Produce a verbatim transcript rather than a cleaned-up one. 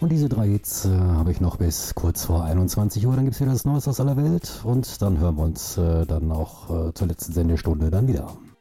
Und diese drei Hits äh, habe ich noch bis kurz vor einundzwanzig Uhr. Dann gibt es wieder das Neues aus aller Welt. Und dann hören wir uns äh, dann auch äh, zur letzten Sendestunde dann wieder.